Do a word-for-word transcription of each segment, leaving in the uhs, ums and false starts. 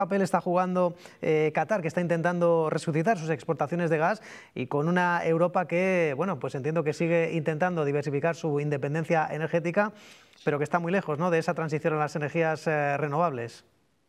papel está jugando eh, Qatar, que está intentando resucitar sus exportaciones de gas, y con una Europa que, bueno, pues entiendo que sigue intentando diversificar su independencia energética, pero que está muy lejos, ¿no?, de esa transición a las energías eh, renovables?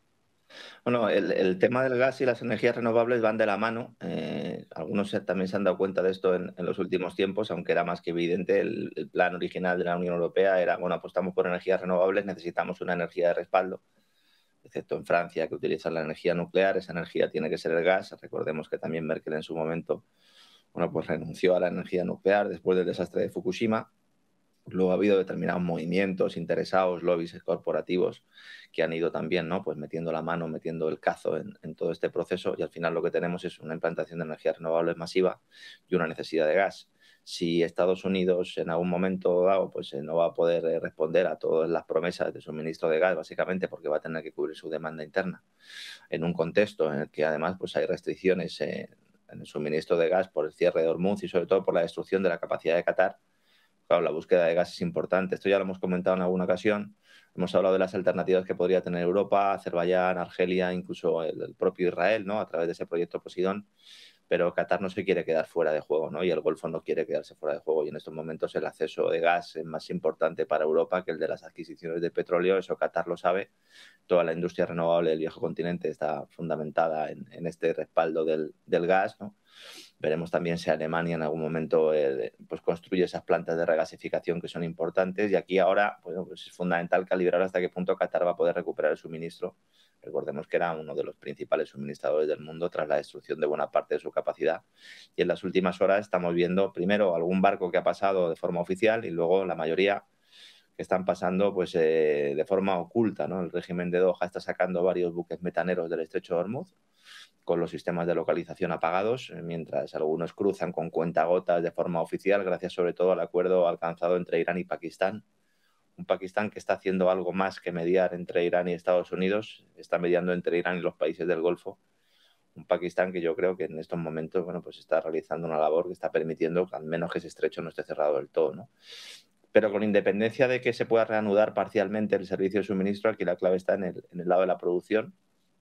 Bueno, el, el tema del gas y las energías renovables van de la mano. Eh, algunos se- también se han dado cuenta de esto en, en los últimos tiempos, aunque era más que evidente. El, el plan original de la Unión Europea era, bueno, apostamos por energías renovables, necesitamos una energía de respaldo, excepto en Francia, que utilizan la energía nuclear. Esa energía tiene que ser el gas. Recordemos que también Merkel en su momento, bueno, pues renunció a la energía nuclear después del desastre de Fukushima. Luego ha habido determinados movimientos interesados, lobbies corporativos que han ido también, ¿no?, pues metiendo la mano, metiendo el cazo en, en todo este proceso, y al final lo que tenemos es una implantación de energías renovables masiva y una necesidad de gas. Si Estados Unidos en algún momento dado pues eh, no va a poder eh, responder a todas las promesas de suministro de gas, básicamente porque va a tener que cubrir su demanda interna en un contexto en el que además pues hay restricciones eh, en el suministro de gas por el cierre de Hormuz y sobre todo por la destrucción de la capacidad de Qatar. Claro, la búsqueda de gas es importante. Esto ya lo hemos comentado en alguna ocasión. Hemos hablado de las alternativas que podría tener Europa, Azerbaiyán, Argelia, incluso el, el propio Israel, ¿no?, a través de ese proyecto Poseidón. Pero Qatar no se quiere quedar fuera de juego, ¿no?, y el Golfo no quiere quedarse fuera de juego. Y en estos momentos el acceso de gas es más importante para Europa que el de las adquisiciones de petróleo. Eso Qatar lo sabe. Toda la industria renovable del viejo continente está fundamentada en, en este respaldo del, del gas, ¿no? Veremos también si Alemania en algún momento eh, pues construye esas plantas de regasificación que son importantes, y aquí ahora bueno, pues es fundamental calibrar hasta qué punto Qatar va a poder recuperar el suministro. Recordemos que era uno de los principales suministradores del mundo tras la destrucción de buena parte de su capacidad, y en las últimas horas estamos viendo primero algún barco que ha pasado de forma oficial y luego la mayoría que están pasando pues eh, de forma oculta, ¿no? El régimen de Doha está sacando varios buques metaneros del estrecho de Hormuz con los sistemas de localización apagados, eh, mientras algunos cruzan con cuentagotas de forma oficial, gracias sobre todo al acuerdo alcanzado entre Irán y Pakistán. Un Pakistán que está haciendo algo más que mediar entre Irán y Estados Unidos, está mediando entre Irán y los países del Golfo. Un Pakistán que yo creo que en estos momentos bueno, pues está realizando una labor que está permitiendo que al menos que ese estrecho no esté cerrado del todo, ¿no? Pero con independencia de que se pueda reanudar parcialmente el servicio de suministro, aquí la clave está en el, en el lado de la producción.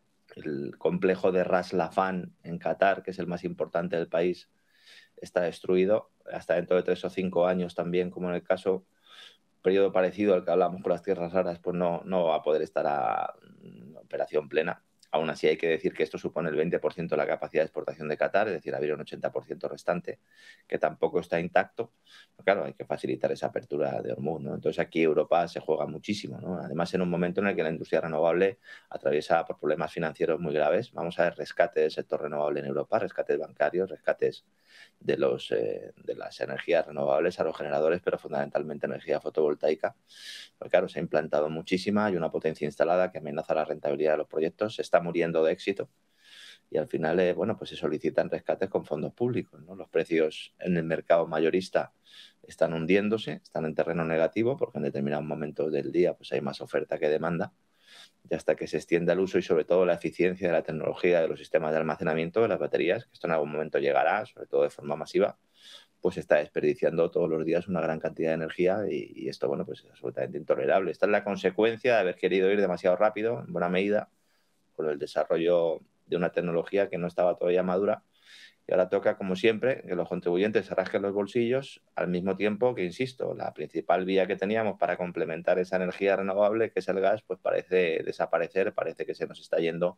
El complejo de Ras Laffan en Qatar, que es el más importante del país, está destruido. Hasta dentro de tres o cinco años también, como en el caso, periodo parecido al que hablamos con las tierras raras, pues no, no va a poder estar a mm, operación plena. Aún así hay que decir que esto supone el veinte por ciento de la capacidad de exportación de Qatar, es decir, habría un ochenta por ciento restante que tampoco está intacto. Pero claro, hay que facilitar esa apertura de Hormuz, ¿no? Entonces aquí Europa se juega muchísimo, ¿no? Además, en un momento en el que la industria renovable atraviesa por problemas financieros muy graves. Vamos a ver rescate del sector renovable en Europa, rescates bancarios, rescates de, los, eh, de las energías renovables, aerogeneradores, pero fundamentalmente energía fotovoltaica. Porque claro, se ha implantado muchísima, hay una potencia instalada que amenaza la rentabilidad de los proyectos, se está muriendo de éxito y al final, eh, bueno, pues se solicitan rescates con fondos públicos, ¿no? Los precios en el mercado mayorista están hundiéndose, están en terreno negativo porque en determinados momentos del día pues hay más oferta que demanda, y hasta que se extienda el uso y sobre todo la eficiencia de la tecnología de los sistemas de almacenamiento de las baterías, que esto en algún momento llegará, sobre todo de forma masiva, pues está desperdiciando todos los días una gran cantidad de energía y, y esto, bueno, pues es absolutamente intolerable. Esta es la consecuencia de haber querido ir demasiado rápido, en buena medida, con el desarrollo de una tecnología que no estaba todavía madura. Y ahora toca, como siempre, que los contribuyentes se rasquen los bolsillos, al mismo tiempo que, insisto, la principal vía que teníamos para complementar esa energía renovable, que es el gas, pues parece desaparecer, parece que se nos está yendo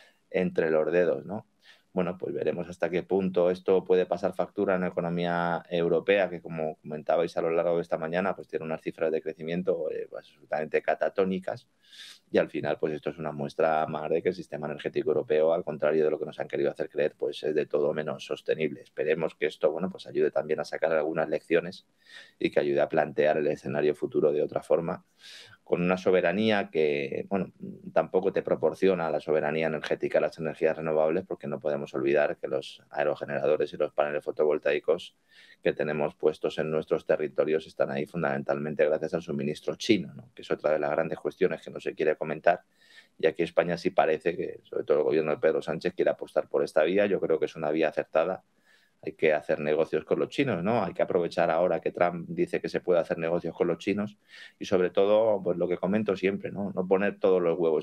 entre los dedos, ¿no? Bueno, pues veremos hasta qué punto esto puede pasar factura en la economía europea, que como comentabais a lo largo de esta mañana, pues tiene unas cifras de crecimiento eh, pues, absolutamente catatónicas, y al final pues esto es una muestra más de que el sistema energético europeo, al contrario de lo que nos han querido hacer creer, pues es de todo menos sostenible. Esperemos que esto, bueno, pues ayude también a sacar algunas lecciones y que ayude a plantear el escenario futuro de otra forma, con una soberanía que, bueno, tampoco te proporciona la soberanía energética a las energías renovables, porque no podemos olvidar que los aerogeneradores y los paneles fotovoltaicos que tenemos puestos en nuestros territorios están ahí fundamentalmente gracias al suministro chino, ¿no?, que es otra de las grandes cuestiones que no se quiere comentar. Y aquí España sí parece que, sobre todo el gobierno de Pedro Sánchez, quiere apostar por esta vía. Yo creo que es una vía acertada. Hay que hacer negocios con los chinos, ¿no? Hay que aprovechar ahora que Trump dice que se puede hacer negocios con los chinos y sobre todo, pues lo que comento siempre, ¿no? No poner todos los huevos